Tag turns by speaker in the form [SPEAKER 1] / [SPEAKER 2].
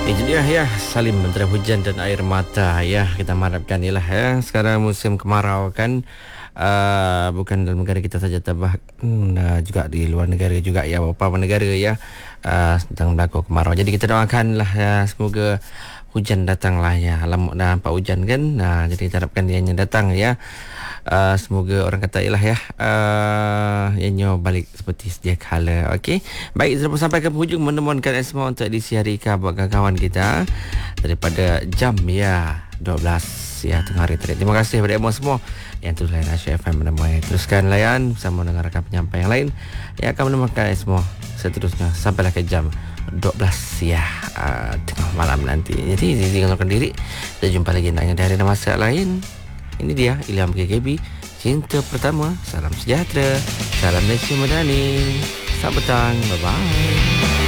[SPEAKER 1] Itu dia ya, salim antara hujan dan air mata ya. Kita mengharapkan ialah ya, sekarang musim kemarau kan. Bukan dalam negara kita saja, juga di luar negara juga ya, beberapa negara ya sedang berlaku kemarau. Jadi kita doakanlah ya, semoga hujan datanglah ya. Lama dah nampak hujan kan. Jadi kita harapkan dia hanya datang ya. Semoga orang kata ialah ya, ianya balik seperti sedia kala. Okey. Baik, sudah sampai ke penghujung menemukan semua untuk edisi hari ini buat kawan-kawan kita daripada jam ya 12 ya tengah hari tadi. Terima kasih kepada semua yang terus layan Asyik FM menemui. Teruskan layan bersama dengan rakan penyampai yang lain yang akan menemukan semua seterusnya sampailah ke jam 12 ya tengah malam nanti. Jadi tinggalkan diri. Kita jumpa lagi nak dari masa lain. Ini dia Ilham KKB, cinta pertama. Salam sejahtera, salam Malaysia Madani. Selamat petang, bye bye.